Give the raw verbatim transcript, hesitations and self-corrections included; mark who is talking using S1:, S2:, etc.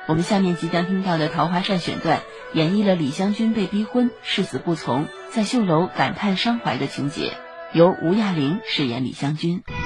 S1: 我们下面即将听到的《桃花扇》选段，演绎了李香君被逼婚、誓死不从，在绣楼感叹伤怀的情节，由吴亚玲饰演李香君。